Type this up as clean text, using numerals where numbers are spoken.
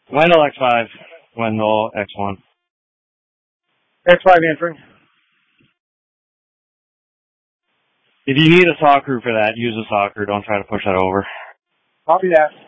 Wendell X5. Wendell X1. X5 answering. If you need a saw crew for that, use a saw crew. Don't try to push that over. Copy that.